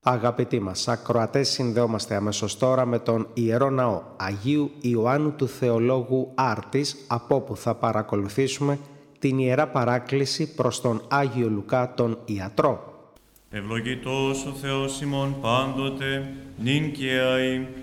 Αγαπητοί μας ακροατές, συνδεόμαστε αμέσως τώρα με τον Ιερό Ναό Αγίου Ιωάννου του Θεολόγου Άρτης, από όπου θα παρακολουθήσουμε την Ιερά Παράκληση προς τον Άγιο Λουκά τον Ιατρό. Ευλογητός ο Θεός ημών πάντοτε, νυν και αεί,